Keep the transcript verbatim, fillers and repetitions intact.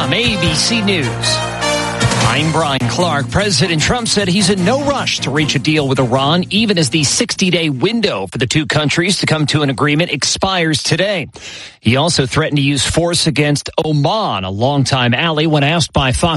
I'm A B C News. I'm Brian Clark. President Trump said he's in no rush to reach a deal with Iran, even as the sixty-day window for the two countries to come to an agreement expires today. He also threatened to use force against Oman, a longtime ally, when asked by Fox